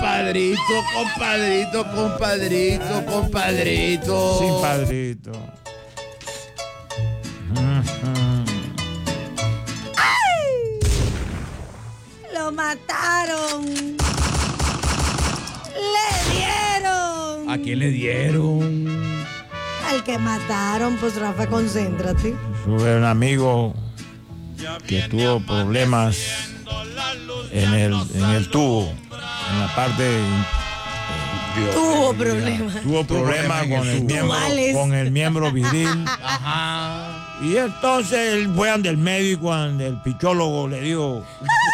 compadrito. Sin padrito. Lo mataron. Le dieron. ¿A quién le dieron? Al que mataron, pues Rafa, concéntrate. Tuve un amigo que tuvo problemas en el tubo, en la parte. Tuvo problemas. Tuvo problemas con el miembro viril. Ajá. Y entonces él fue ante el médico, ante el pichólogo, le dijo.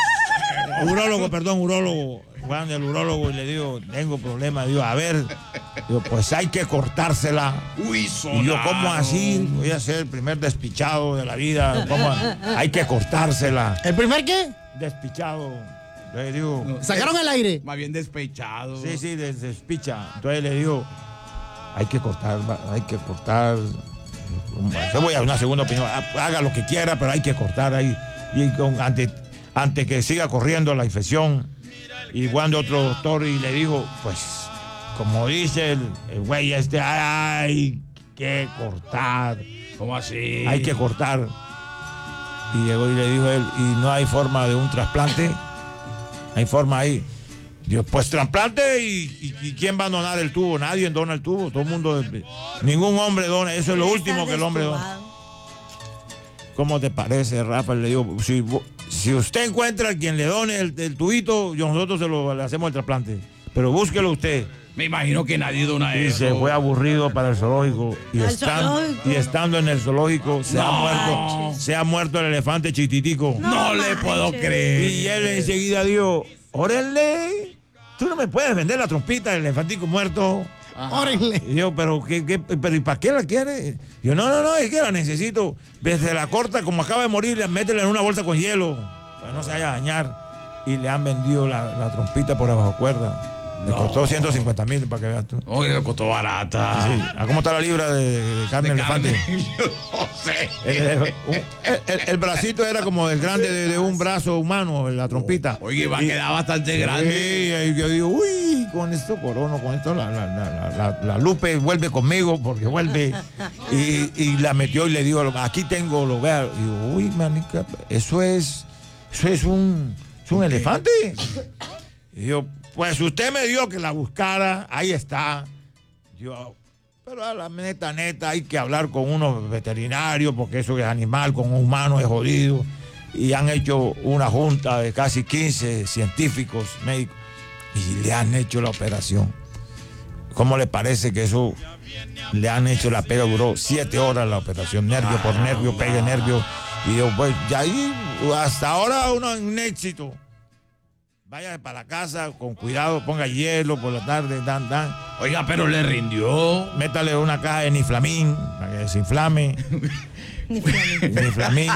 Urólogo. Fue ante el urólogo y le dijo, tengo problemas. Digo, a ver. Digo, pues hay que cortársela. Uy, Y yo, ¿cómo así? Voy a ser el primer despichado de la vida. ¿Cómo? Hay que cortársela. ¿El primer qué? Despichado. Le digo, ¿Sacaron el aire? Más bien despechado. sí, despicha. Entonces le digo, hay que cortar. Yo voy a una segunda opinión. Haga lo que quiera, pero hay que cortar ahí. Y antes que siga corriendo la infección. Y cuando otro doctor y le dijo, pues, como dice el güey hay que cortar. ¿Cómo así? Hay que cortar. Y llegó y le dijo él, ¿y no hay forma de un trasplante? Hay forma ahí. Dios, pues trasplante y ¿quién va a donar el tubo? Nadie dona el tubo, todo el mundo, ningún hombre dona, eso es lo último que el hombre dona. ¿Cómo te parece, Rafa? Le digo, si usted encuentra a quien le done el tubito, nosotros le hacemos el trasplante. Pero búsquelo usted. Me imagino que nadie dona Y eso. se fue aburrido para el zoológico. Y estando en el zoológico, se ha muerto el elefante Chititico. No le puedo creer. Y él enseguida dijo, órale, tú no me puedes vender la trompita del elefantico muerto. Órenle. Y yo, pero ¿y para qué la quiere? Y yo, no, es que la necesito. Desde la corta, como acaba de morir, métela en una bolsa con hielo, para no se vaya a dañar. Y le han vendido la trompita por abajo cuerda. Le costó 150,000 para que veas tú. Oye, le costó barata. Sí. ¿Cómo está la libra de carne de elefante? No sé. El bracito era como el grande de un brazo humano, la trompita. Oye, va a quedar bastante grande. Sí, y yo digo, uy, con esto corono, con esto la Lupe vuelve conmigo porque vuelve. Y la metió y le digo, aquí tengo, lo vea. Y digo, uy, manica, eso es un elefante. Y yo, pues usted me dio que la buscara, ahí está. Yo, pero a la neta, hay que hablar con unos veterinarios, porque eso es animal, con un humano es jodido. Y han hecho una junta de casi 15 científicos, médicos, y le han hecho la operación. ¿Cómo le parece que eso le han hecho la pega? Duró 7 horas la operación, nervio por nervio, pega nervio. Y yo, pues, ya ahí, hasta ahora un éxito. Vaya para la casa con cuidado, ponga hielo por la tarde, dan. Oiga, pero le rindió. Métale una caja de Niflamín para que desinflame. Niflamín.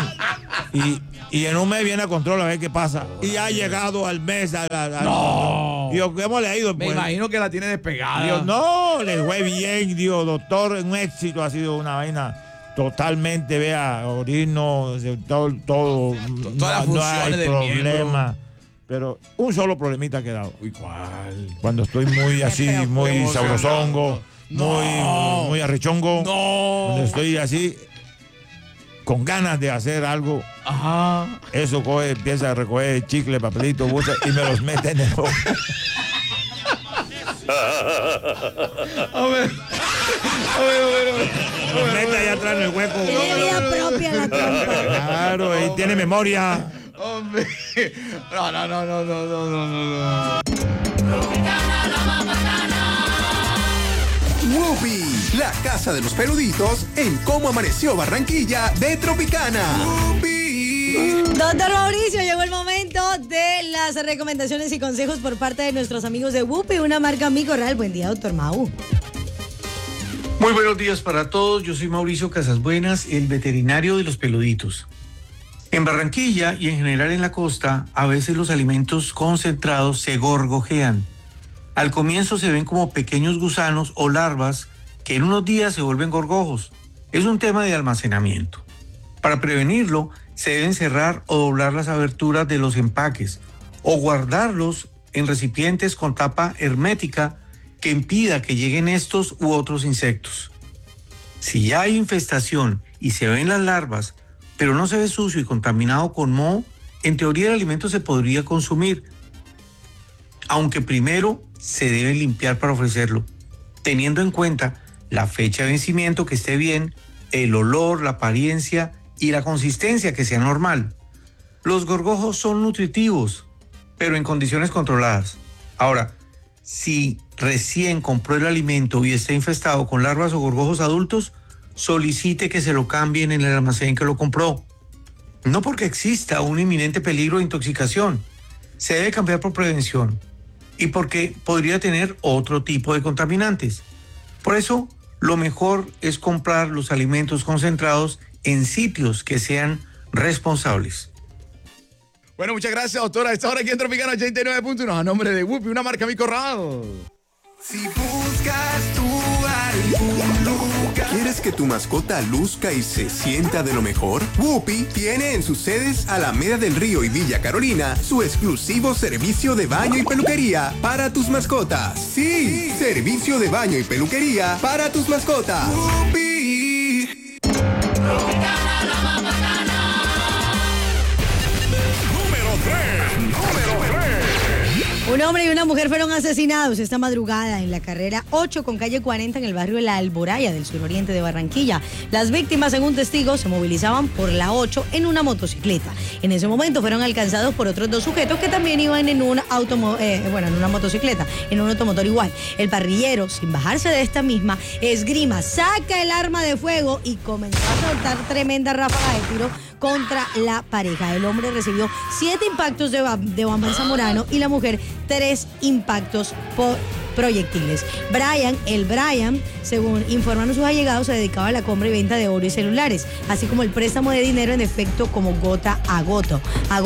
Y en un mes viene a control a ver qué pasa. Y ha llegado al mes. No. Digo, ¿cómo le ha ido? Me Pues, imagino que la tiene despegada. Dios, no, le fue bien, Dios, doctor, un éxito, ha sido una vaina totalmente, vea, orino, todo Todas las no funciones hay del problema. miembro. Pero un solo problemita ha quedado. Uy, ¿cuál? Cuando estoy muy así, muy emocionado. sabrosongo, muy arrechongo, No. cuando estoy así, con ganas de hacer algo, Ajá. eso empieza a recoger chicle, papelito, bolsa y me los mete en el ojo. A ver. Los mete allá atrás en el hueco. Tiene vida propia la trompa. Claro, ahí tiene memoria. Hombre. No. Whoopi, la casa de los peluditos en Cómo Amaneció Barranquilla de Tropicana. Whoopi. Doctor Mauricio, llegó el momento de las recomendaciones y consejos por parte de nuestros amigos de Whoopi, una marca amigo real. Buen día, doctor Mau. Muy buenos días para todos. Yo soy Mauricio Casasbuenas, el veterinario de los peluditos. En Barranquilla y en general en la costa, a veces los alimentos concentrados se gorgojean. Al comienzo se ven como pequeños gusanos o larvas que en unos días se vuelven gorgojos. Es un tema de almacenamiento. Para prevenirlo, se deben cerrar o doblar las aberturas de los empaques o guardarlos en recipientes con tapa hermética que impida que lleguen estos u otros insectos. Si ya hay infestación y se ven las larvas, pero no se ve sucio y contaminado con moho, en teoría el alimento se podría consumir, aunque primero se debe limpiar para ofrecerlo, teniendo en cuenta la fecha de vencimiento que esté bien, el olor, la apariencia y la consistencia que sea normal. Los gorgojos son nutritivos, pero en condiciones controladas. Ahora, si recién compró el alimento y está infestado con larvas o gorgojos adultos, solicite que se lo cambien en el almacén que lo compró. No porque exista un inminente peligro de intoxicación, se debe cambiar por prevención y porque podría tener otro tipo de contaminantes. Por eso, lo mejor es comprar los alimentos concentrados en sitios que sean responsables. Bueno, muchas gracias, doctora. A esta hora aquí en Tropicana 89.1, a nombre de Whoopi, una marca Mi Corral. Si buscas tú algún lugar, ¿quieres que tu mascota luzca y se sienta de lo mejor? Whoopi tiene en sus sedes Alameda del Río y Villa Carolina su exclusivo servicio de baño y peluquería para tus mascotas. Sí, servicio de baño y peluquería para tus mascotas. Whoopi. Un hombre y una mujer fueron asesinados esta madrugada en la carrera 8 con calle 40 en el barrio de La Alboraya del suroriente de Barranquilla. Las víctimas, según testigos, se movilizaban por la 8 en una motocicleta. En ese momento fueron alcanzados por otros dos sujetos que también iban en una motocicleta, en un automotor igual. El parrillero, sin bajarse de esta misma esgrima, saca el arma de fuego y comenzó a soltar tremenda ráfaga de tiro contra la pareja. El hombre recibió 7 impactos de bomba en Zamorano y la mujer 3 impactos por proyectiles. Brian, según informaron sus allegados, se dedicaba a la compra y venta de oro y celulares, así como el préstamo de dinero en efecto como gota a gota.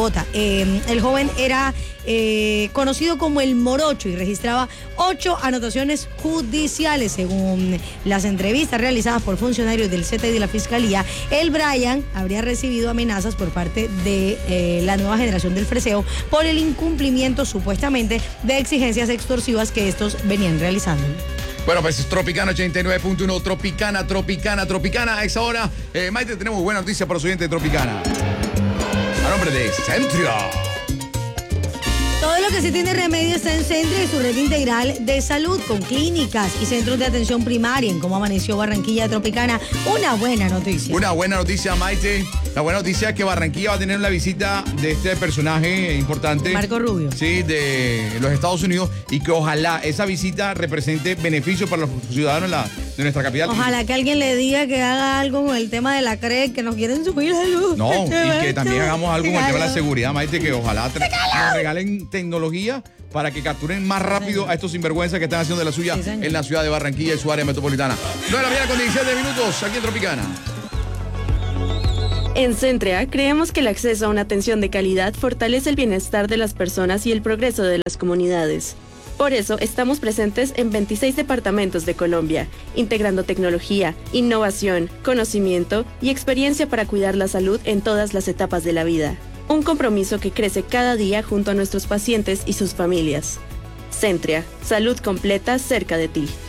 El joven era conocido como el Morocho y registraba 8 anotaciones judiciales. Según las entrevistas realizadas por funcionarios del CETA y de la Fiscalía, el Brian habría recibido amenazas por parte de la nueva generación del freseo por el incumplimiento supuestamente de exigencias extorsivas que estos venían realizando. Bueno, pues es Tropicana 89.1, Tropicana. A esa hora, Maite, tenemos buena noticia para los oyentes de Tropicana. A nombre de Centria. Todo lo que se tiene remedio está en Centria y su red integral de salud con clínicas y centros de atención primaria en cómo amaneció Barranquilla Tropicana. Una buena noticia. Una buena noticia, Maite. La buena noticia es que Barranquilla va a tener la visita de este personaje importante. Marco Rubio. Sí, de los Estados Unidos, y que ojalá esa visita represente beneficios para los ciudadanos de nuestra capital. Ojalá que alguien le diga que haga algo con el tema de la CRE, que nos quieren subir la luz. No, y que también hagamos algo con el tema de la seguridad, Maite, que ojalá nos regalen tecnología para que capturen más rápido a estos sinvergüenzas que están haciendo de la suya en la ciudad de Barranquilla y su área metropolitana. 9 de la mañana con 17 minutos, aquí en Tropicana. En Centrea creemos que el acceso a una atención de calidad fortalece el bienestar de las personas y el progreso de las comunidades. Por eso estamos presentes en 26 departamentos de Colombia, integrando tecnología, innovación, conocimiento y experiencia para cuidar la salud en todas las etapas de la vida. Un compromiso que crece cada día junto a nuestros pacientes y sus familias. Centrea, salud completa cerca de ti.